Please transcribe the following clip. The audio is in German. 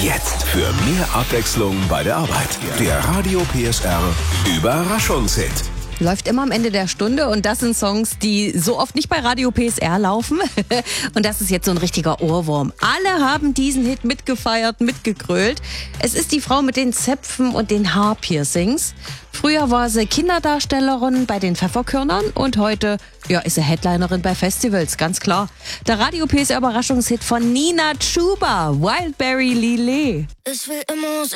jetzt für mehr Abwechslung bei der Arbeit. Der Radio PSR Überraschungshit. Läuft immer am Ende der Stunde und das sind Songs, die so oft nicht bei Radio PSR laufen. Und das ist jetzt so ein richtiger Ohrwurm. Alle haben diesen Hit mitgefeiert, mitgegrölt. Es ist die Frau mit den Zäpfen und den Haarpiercings. Früher war sie Kinderdarstellerin bei den Pfefferkörnern und heute ist sie Headlinerin bei Festivals, ganz klar. Der Radio PSR Überraschungshit von Nina Chuba, Wildberry Lillet. Es will immer